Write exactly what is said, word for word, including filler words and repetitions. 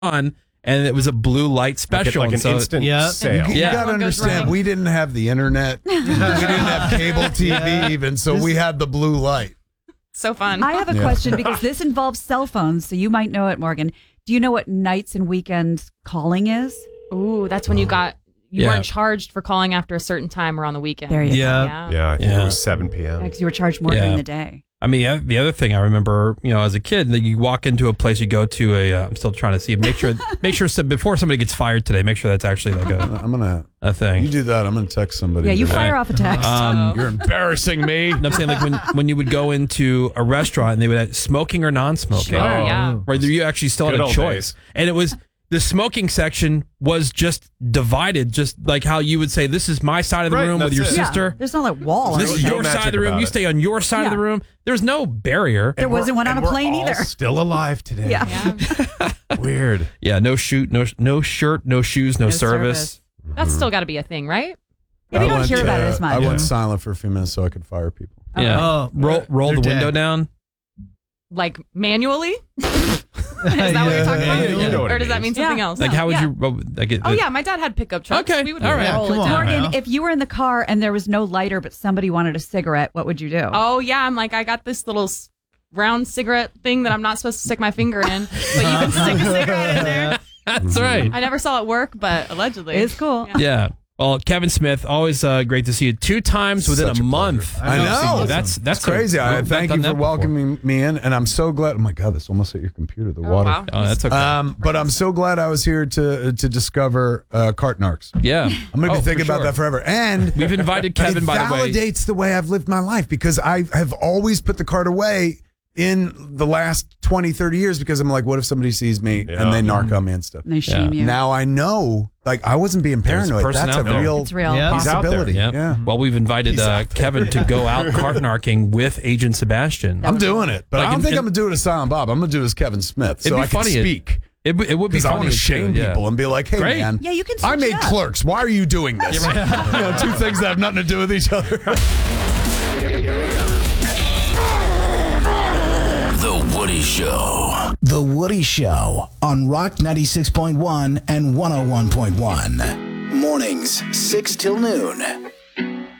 on, and it was a blue light special. Like an so instant yeah. sale. You Yeah. got to understand, we didn't have the internet. We didn't have cable T V Yeah. even, so we had the blue light. So fun. I have a Yeah. question because this involves cell phones, so you might know it, Morgan. Do you know what nights and weekends calling is? Ooh, that's when you got you Yeah. weren't charged for calling after a certain time or on the weekend. There you Yeah. Yeah. Yeah, I think Yeah. it was seven p.m. Because you were charged more Yeah. during the day. I mean, yeah, the other thing I remember, you know, as a kid, that you walk into a place, you go to a. Uh, I'm still trying to see. Make sure, make sure some, before somebody gets fired today, make sure that's actually like a, I'm gonna. a You thing. do that. I'm gonna text somebody. Yeah, you today. fire off a text. Um, You're embarrassing me. and I'm saying like when when you would go into a restaurant and they would have smoking or non-smoking, Sure, yeah. where you actually still Good had a old choice, days. and it was. The smoking section was just divided, just like how you would say, "This is my side of the Right, room with that's your it. Yeah, sister. there's not like wall. This or is No your magic side of the room. about You it. stay on your side of the Yeah. room." There's no barrier. There wasn't one on And a we're plane all either. Still alive today. Yeah. Yeah. Weird. Yeah, no shoot, no no shirt, no shoes, no, No service. service. That's still got to be a thing, right? Yeah, we I don't went, hear about it uh, as much. I Yeah. went silent for a few minutes so I could fire people. Yeah, Oh, roll roll they're the window dead. down. Like manually? Is that what you're talking Yeah, about? you know what Or it does that mean means. something Yeah. else? Like, how would Yeah. you? What would- like, it, Oh yeah, my dad had pickup trucks. Okay. We would All right. roll Come it on. down. Morgan, Now. if you were in the car and there was no lighter, but somebody wanted a cigarette, what would you do? Oh yeah, I'm like I got this little s- round cigarette thing that I'm not supposed to stick my finger in, but you can stick a cigarette in there. That's right. I never saw it work, but allegedly. It's cool. Yeah. Yeah. Well, Kevin Smith, always uh, great to see you. Two times within Such a a month. I of know. seeing you. That's that's It's crazy. A, I we've thank done you that for before. welcoming me in, and I'm so glad. Oh my God, this almost hit your computer. The Oh, water. wow. Oh, that's okay. Um, but I'm so glad I was here to to discover uh, cart narcs. yeah. I'm gonna Oh, be thinking for about sure. that forever. And We've invited Kevin, it by the way. validates the way I've lived my life because I have always put the cart away in the last twenty, thirty years because I'm like, what if somebody sees me Yeah. and they narc on me and stuff? And they shame Yeah. you. Now I know, like I wasn't being There's a paranoid. person That's a out there. real It's real. Yeah. He's out there. possibility. Yeah. Yeah. Well, we've invited He's uh, out there. Kevin to go out cart narking with Agent Sebastian. I'm doing it, but Like I don't in- think in- I'm gonna do it as Silent Bob. I'm gonna do it as Kevin Smith, It'd so be I can funny. It- speak. It, w- it would be Because I funny want to shame too, yeah. people and be like, "Hey, Great. man, Yeah, you can I switch made it up. Clerks. Why are you doing this? you know, two things that have nothing to do with each other." The Woody Show. The Woody Show on Rock ninety-six point one and one oh one point one. Mornings, six till noon.